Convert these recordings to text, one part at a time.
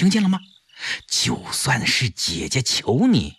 听见了吗？就算是姐姐求你，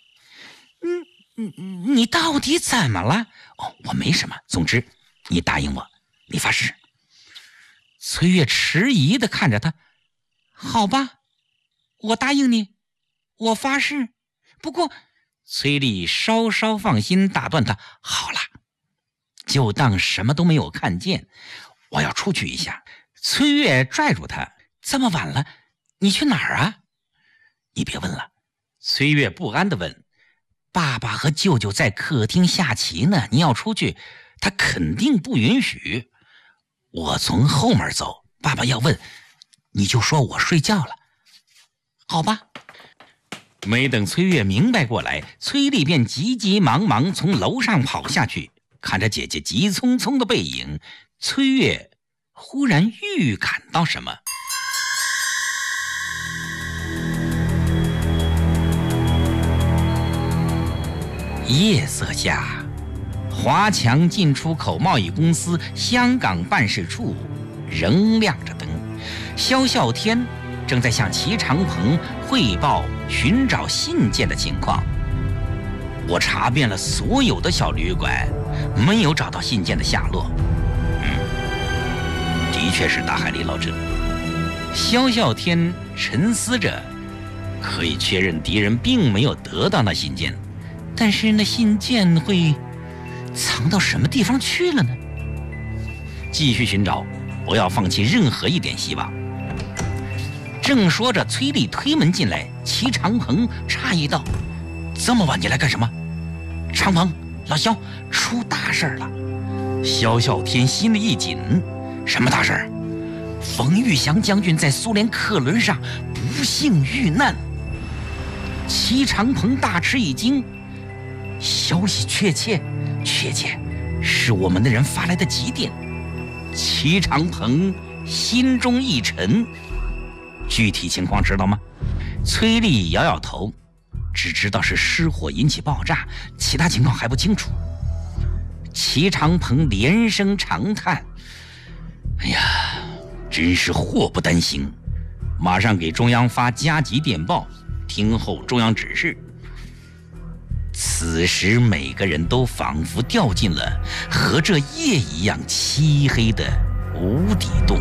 你到底怎么了？哦，我没什么，总之你答应我，你发誓。崔月迟疑地看着他，好吧，我答应你，我发誓。不过崔丽稍稍放心，打断他，好了，就当什么都没有看见，我要出去一下。崔月拽住他，这么晚了，你去哪儿啊？你别问了。崔月不安地问，爸爸和舅舅在客厅下棋呢，你要出去，他肯定不允许。我从后门走，爸爸要问，你就说我睡觉了，好吧？没等崔月明白过来，崔丽便急急忙忙从楼上跑下去。看着姐姐急匆匆的背影，崔月忽然预感到什么。夜色下，华强进出口贸易公司香港办事处仍亮着灯，萧啸天正在向齐长鹏汇报寻找信件的情况。我查遍了所有的小旅馆，没有找到信件的下落。的确是大海里捞针。萧啸天沉思着，可以确认敌人并没有得到那信件，但是那信件会藏到什么地方去了呢？继续寻找，不要放弃任何一点希望。正说着，崔丽推门进来，齐长鹏诧异道：“这么晚你来干什么？”长鹏，老萧，出大事了！萧啸天心里一紧，什么大事？冯玉祥将军在苏联客轮上不幸遇难。齐长鹏大吃一惊，消息确切是我们的人发来的急电。齐长鹏心中一沉，具体情况知道吗？崔丽摇摇头，只知道是失火引起爆炸，其他情况还不清楚。齐长鹏连声长叹，哎呀，真是祸不单行，马上给中央发加急电报，听候中央指示。此时每个人都仿佛掉进了和这夜一样漆黑的无底洞。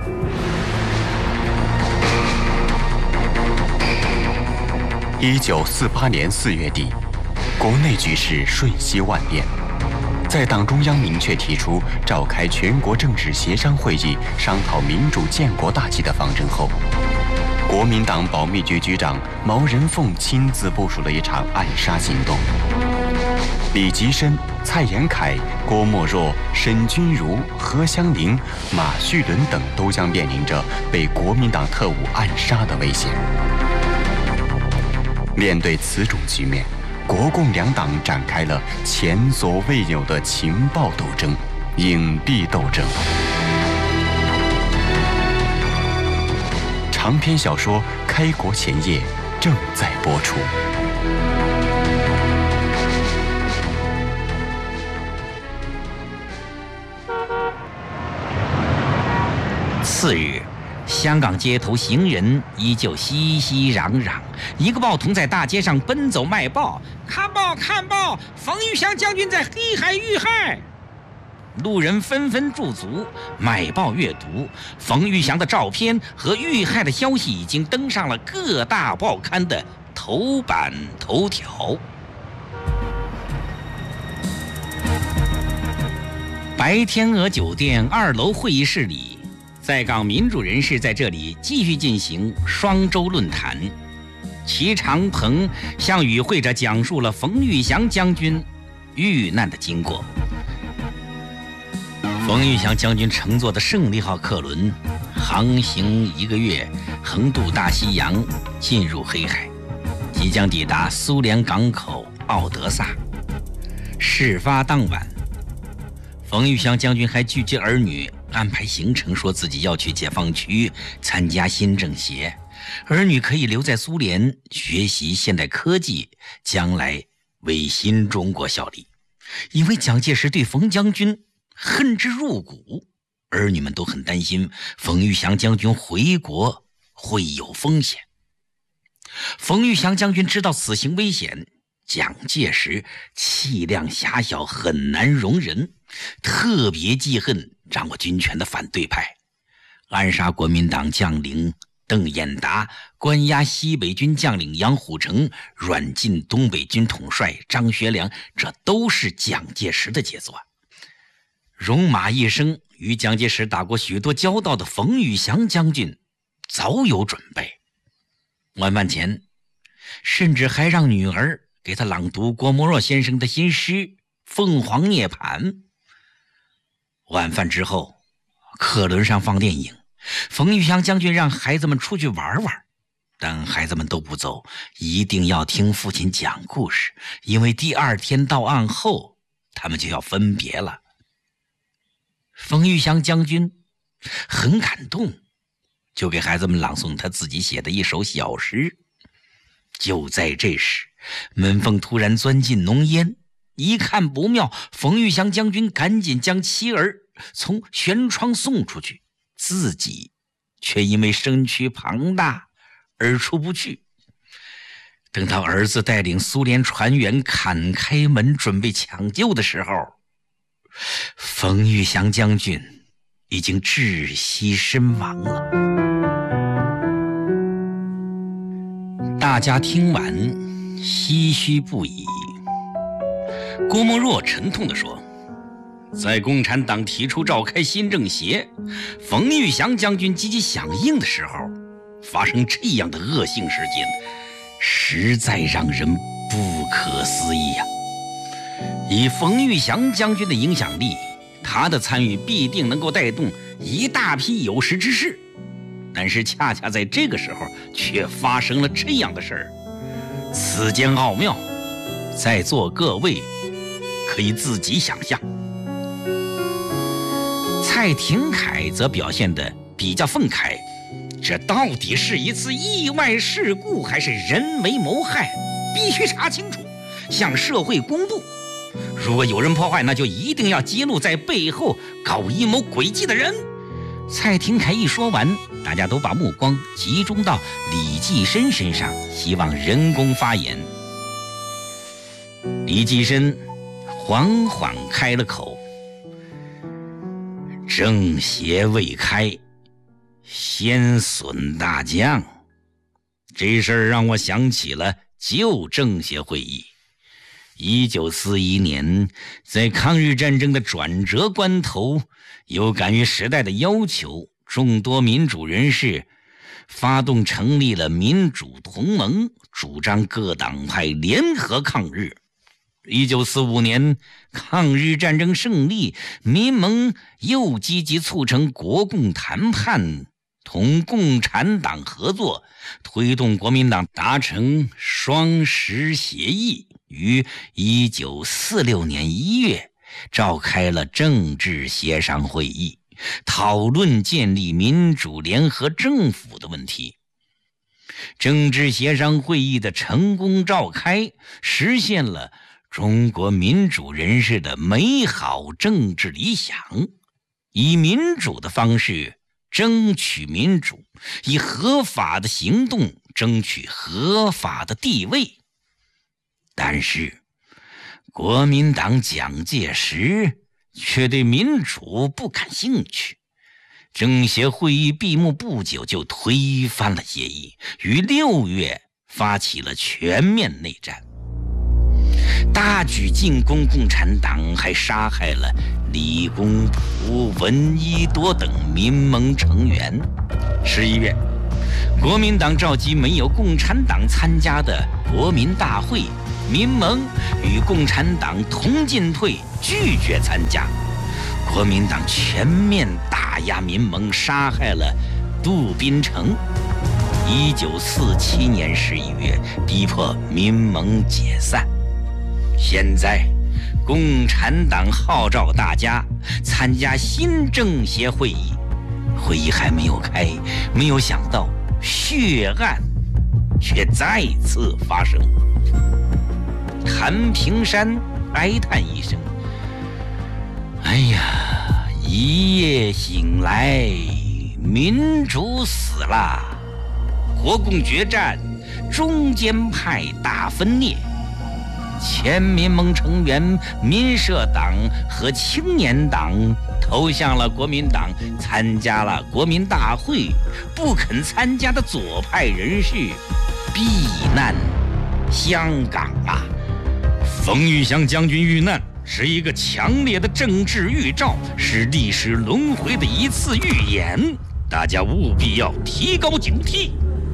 1948年4月底，国内局势瞬息万变。在党中央明确提出召开全国政治协商会议，商讨民主建国大计的方针后，国民党保密局局长毛人凤亲自部署了一场暗杀行动。李吉深、蔡延闿、郭沫若、沈钧儒、何香凝、马叙伦等都将面临着被国民党特务暗杀的危险。面对此种局面，国共两党展开了前所未有的情报斗争、影帝斗争。长篇小说《开国前夜》正在播出。 次日，香港街头行人依旧熙熙攘攘，一个报童在大街上奔走卖报：“看报，看报！冯玉祥将军在黑海遇害！”路人纷纷驻足，卖报阅读。冯玉祥的照片和遇害的消息已经登上了各大报刊的头版头条。白天鹅酒店2楼会议室里，在港民主人士在这里继续进行双周论坛。齐长鹏向与会者讲述了冯玉祥将军遇难的经过。冯玉祥将军乘坐的胜利号客轮航行1个月，横渡大西洋，进入黑海，即将抵达苏联港口奥德萨。事发当晚，冯玉祥将军还聚集儿女，安排行程，说自己要去解放区参加新政协，儿女可以留在苏联学习现代科技，将来为新中国效力。因为蒋介石对冯将军恨之入骨，儿女们都很担心冯玉祥将军回国会有风险。 冯玉祥将军知道此行危险，蒋介石气量狭小，很难容人，特别记恨掌握军权的反对派，暗杀国民党将领邓演达，关押西北军将领杨虎城，软禁东北军统帅张学良，这都是蒋介石的杰作。戎马一生，与蒋介石打过许多交道的冯玉祥将军早有准备。晚饭前，甚至还让女儿给他朗读郭沫若先生的新诗《凤凰涅槃》。晚饭之后，客轮上放电影，冯玉祥将军让孩子们出去玩玩，但孩子们都不走，一定要听父亲讲故事，因为第二天到岸后，他们就要分别了。冯玉祥将军很感动，就给孩子们朗诵他自己写的一首小诗。就在这时，门缝突然钻进浓烟，一看不妙，冯玉祥将军赶紧将妻儿从舷窗送出去，自己却因为身躯庞大而出不去。等到儿子带领苏联船员砍开门准备抢救的时候，冯玉祥将军已经窒息身亡了。大家听完唏嘘不已。郭沫若沉痛地说，在共产党提出召开新政协，冯玉祥将军积极响应的时候，发生这样的恶性事件，实在让人不可思议呀。以冯玉祥将军的影响力，他的参与必定能够带动一大批有识之士，但是恰恰在这个时候却发生了这样的事儿，此间奥妙，在座各位可以自己想象。蔡廷锴则表现得比较愤慨，这到底是一次意外事故还是人为谋害，必须查清楚，向社会公布。如果有人破坏，那就一定要揭露在背后搞阴谋诡计的人。蔡廷锴一说完，大家都把目光集中到李济深身上，希望人工发言。李济深缓缓开了口，政协未开，先损大将。这事儿让我想起了旧政协会议。1941年，在抗日战争的转折关头，有感于时代的要求，众多民主人士发动成立了民主同盟，主张各党派联合抗日。1945年，抗日战争胜利，民盟又积极促成国共谈判，同共产党合作，推动国民党达成双十协议，于1946年1月召开了政治协商会议，讨论建立民主联合政府的问题。政治协商会议的成功召开，实现了中国民主人士的美好政治理想，以民主的方式争取民主，以合法的行动争取合法的地位。但是国民党蒋介石却对民主不感兴趣，政协会议闭幕不久就推翻了协议，于6月发起了全面内战，大举进攻共产党，还杀害了李公朴、闻一多等民盟成员。11月，国民党召集没有共产党参加的国民大会，民盟与共产党同进退，拒绝参加。国民党全面打压民盟，杀害了杜宾成。1947年11月，逼迫民盟解散。现在共产党号召大家参加新政协会议，会议还没有开，没有想到血案却再次发生。谭平山哀叹一声，哎呀，一夜醒来，民主死了，国共决战中间派大分裂。前民盟成员民社党和青年党投向了国民党，参加了国民大会，不肯参加的左派人士避难香港啊。冯玉祥将军遇难是一个强烈的政治预兆，是历史轮回的一次预演，大家务必要提高警惕。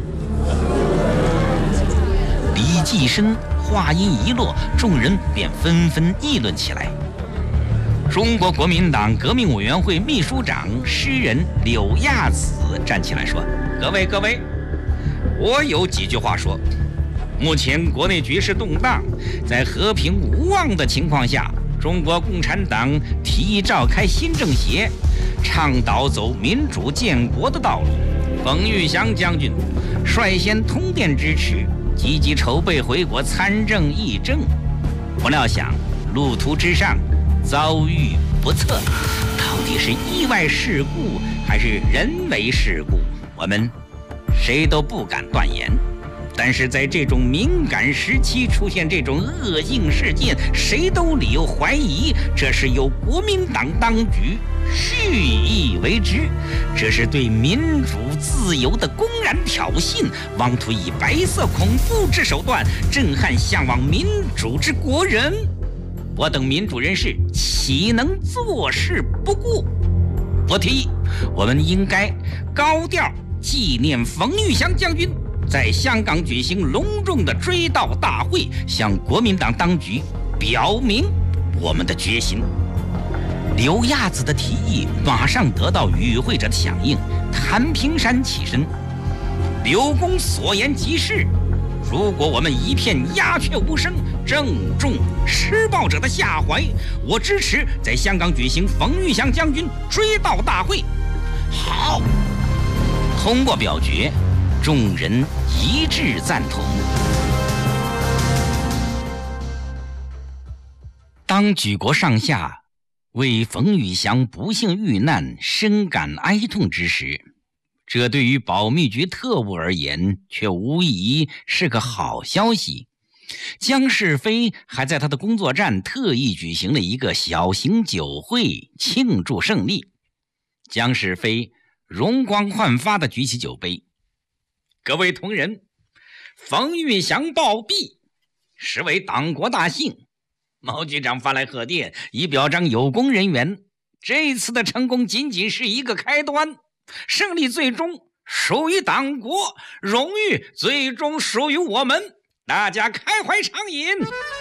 李济深话音一落，众人便纷纷议论起来。中国国民党革命委员会秘书长诗人柳亚子站起来说：“各位，我有几句话说。目前国内局势动荡，在和平无望的情况下，中国共产党提议召开新政协，倡导走民主建国的道路。冯玉祥将军率先通电支持，积极筹备回国参政议政。不料想路途之上遭遇不测，到底是意外事故还是人为事故，我们谁都不敢断言。但是在这种敏感时期出现这种恶性事件，谁都理由怀疑这是由国民党当局蓄意为之，这是对民主自由的公然挑衅，妄图以白色恐怖之手段震撼向往民主之国人。我等民主人士岂能坐视不顾？我提议，我们应该高调纪念冯玉祥将军，在香港举行隆重的追悼大会，向国民党当局表明我们的决心。刘亚子的提议马上得到与会者的响应。谭平山起身：“刘公所言极是，如果我们一片鸦雀无声，正中施暴者的下怀，我支持在香港举行冯玉祥将军追悼大会。”好，通过表决，众人一致赞同。当举国上下为冯玉祥不幸遇难深感哀痛之时，这对于保密局特务而言却无疑是个好消息。江世飞还在他的工作站特意举行了一个小型酒会庆祝胜利。江世飞容光焕发地举起酒杯：“各位同仁，冯玉祥暴毙，实为党国大幸。毛局长发来贺电，以表彰有功人员。这次的成功仅仅是一个开端，胜利最终属于党国，荣誉最终属于我们。大家开怀畅饮。”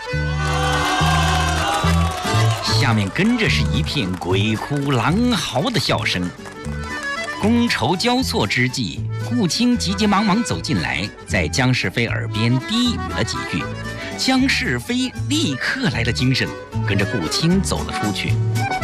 下面跟着是一片鬼哭狼嚎的笑声。觥筹交错之际，顾清急急忙忙走进来，在江世飞耳边低语了几句。江世飞立刻来了精神，跟着顾清走了出去。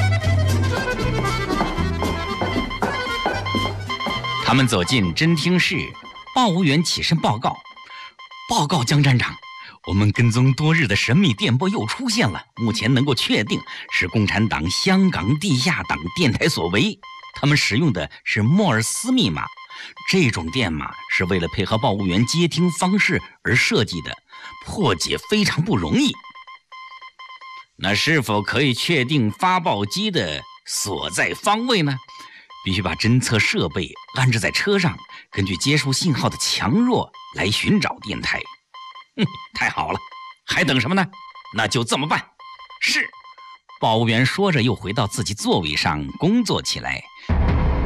他们走进侦听室，报务员起身报告：“报告江站长，我们跟踪多日的神秘电波又出现了，目前能够确定是共产党香港地下党电台所为。他们使用的是莫尔斯密码，这种电码是为了配合报务员接听方式而设计的，破解非常不容易。那是否可以确定发报机的所在方位呢？必须把侦测设备安置在车上，根据接收信号的强弱来寻找电台。太好了，还等什么呢？那就这么办。是。报务员说着又回到自己座位上工作起来。